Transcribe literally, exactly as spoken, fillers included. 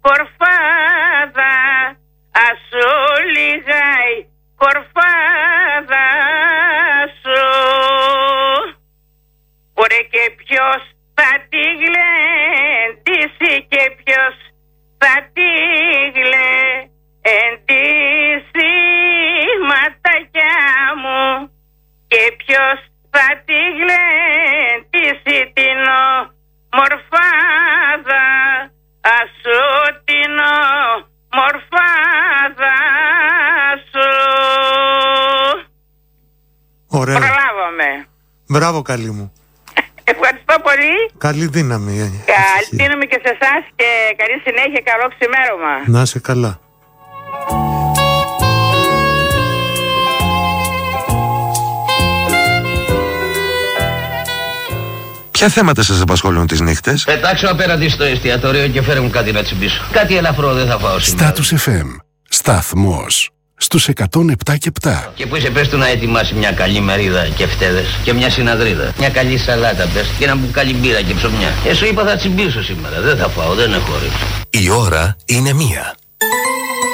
κορφάδα, ασου λιγάει κορφάδα σου. Ωραία, και ποιος θα τη γλεντήσει και ποιος θα τη γλεντήσει, ματάκια μου, και ποιος θα τη γλεντήσει την ομορφάδα, ασου την ομορφάδα σου. Ωραία. Προλάβαμε. Μπράβο, καλή μου. Ευχαριστώ πολύ. Καλή δύναμη. Καλή δύναμη και σε εσάς και καλή συνέχεια, καλό ξημέρωμα. Να είσαι καλά. Ποια θέματα σας απασχολούν τις νύχτες? Πετάξω απέναντι στο εστιατόριο και φέρε μου κάτι να τσιμπήσω. Κάτι ελαφρό δεν θα φάω σήμερα. Status εφ εμ. Σταθμός στους εκατόν επτά και επτά. Και που είσαι, πες του να ετοιμάσει μια καλή μερίδα και φτέδες και μια συναδρίδα. Μια καλή σαλάτα πες και ένα μπουκάλι μπύρα και ψωμιά. Ε, σου είπα θα τσιμπήσω σήμερα. Δεν θα φάω, δεν έχω όρεξη. Η ώρα είναι μία.